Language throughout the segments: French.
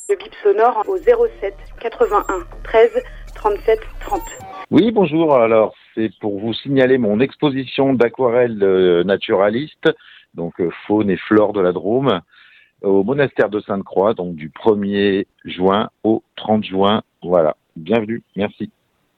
Le bip sonore au 07 81 13 37 30. Oui, bonjour. Alors, c'est pour vous signaler mon exposition d'aquarelles naturalistes, donc faune et flore de la Drôme, au monastère de Sainte-Croix, donc du 1er juin au 30 juin. Voilà. Bienvenue. Merci.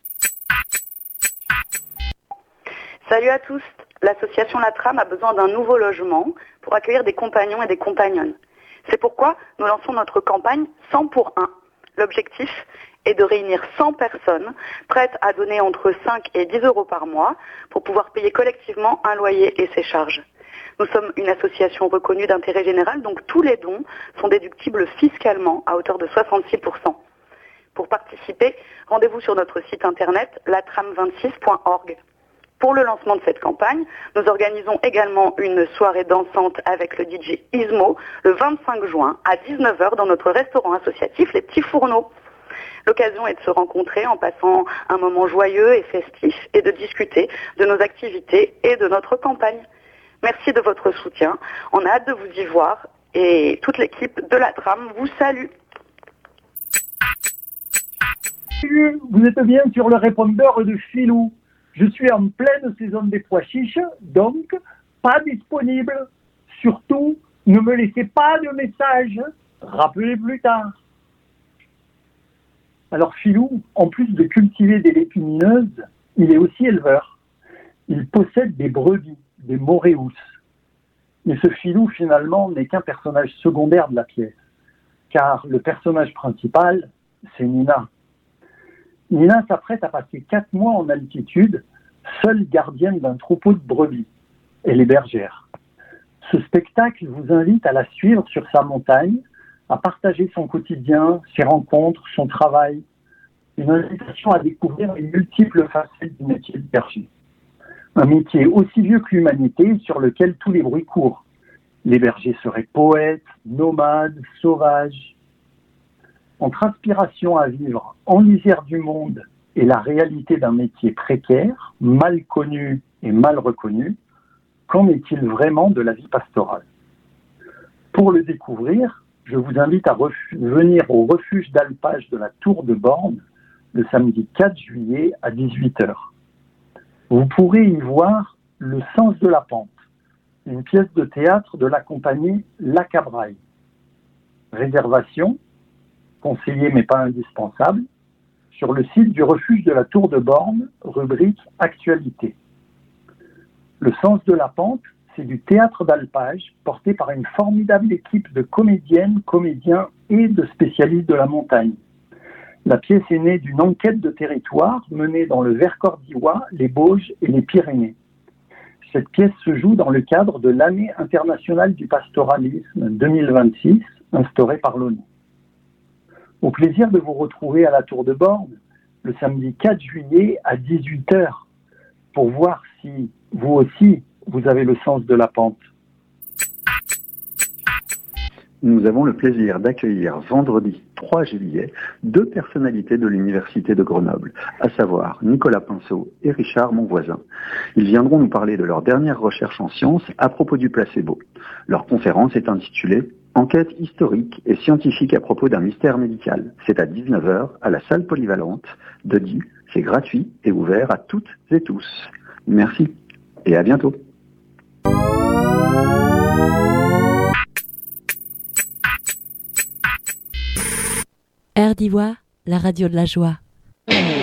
Salut à tous. L'association La Trame a besoin d'un nouveau logement pour accueillir des compagnons et des compagnonnes. C'est pourquoi nous lançons notre campagne 100 pour 1. L'objectif est de réunir 100 personnes prêtes à donner entre 5 et 10 euros par mois pour pouvoir payer collectivement un loyer et ses charges. Nous sommes une association reconnue d'intérêt général, donc tous les dons sont déductibles fiscalement à hauteur de 66%. Pour participer, rendez-vous sur notre site internet latram26.org. Pour le lancement de cette campagne, nous organisons également une soirée dansante avec le DJ Ismo le 25 juin à 19h dans notre restaurant associatif Les Petits Fourneaux. L'occasion est de se rencontrer en passant un moment joyeux et festif et de discuter de nos activités et de notre campagne. Merci de votre soutien. On a hâte de vous y voir et toute l'équipe de La Trame vous salue. Vous êtes bien sur le répondeur de Filou. Je suis en pleine saison des pois chiches, donc pas disponible. Surtout, ne me laissez pas de message. Rappelez plus tard. Alors Filou, en plus de cultiver des légumineuses, il est aussi éleveur. Il possède des brebis, des moréus. Mais ce Filou, finalement, n'est qu'un personnage secondaire de la pièce. Car le personnage principal, c'est Nina. Nina s'apprête à passer 4 mois en altitude, seule gardienne d'un troupeau de brebis. Elle est bergère. Ce spectacle vous invite à la suivre sur sa montagne, à partager son quotidien, ses rencontres, son travail. Une invitation à découvrir les multiples facettes du métier de berger. Un métier aussi vieux que l'humanité sur lequel tous les bruits courent. Les bergers seraient poètes, nomades, sauvages. Entre aspiration à vivre en lisière du monde et la réalité d'un métier précaire, mal connu et mal reconnu, qu'en est-il vraiment de la vie pastorale ? Pour le découvrir, je vous invite à venir au refuge d'alpage de la Tour de Borne le samedi 4 juillet à 18h. Vous pourrez y voir Le sens de la pente, une pièce de théâtre de la compagnie La Cabraille. Réservation, conseillé mais pas indispensable, sur le site du refuge de la Tour de Borne, rubrique Actualité. Le sens de la pente, c'est du théâtre d'alpage porté par une formidable équipe de comédiennes, comédiens et de spécialistes de la montagne. La pièce est née d'une enquête de territoire menée dans le Vercors-d'Ivoire, les Bauges et les Pyrénées. Cette pièce se joue dans le cadre de l'année internationale du pastoralisme 2026, instaurée par l'ONU. Au plaisir de vous retrouver à la Tour de Borne le samedi 4 juillet à 18h pour voir si vous aussi vous avez le sens de la pente. Nous avons le plaisir d'accueillir vendredi 3 juillet 2 personnalités de l'Université de Grenoble, à savoir Nicolas Pinceau et Richard Monvoisin. Ils viendront nous parler de leur dernière recherche en sciences à propos du placebo. Leur conférence est intitulée « Enquête historique et scientifique à propos d'un mystère médical ». C'est à 19h à la salle polyvalente de Die. C'est gratuit et ouvert à toutes et tous. Merci et à bientôt. Air d'Ivoire, la radio de la joie.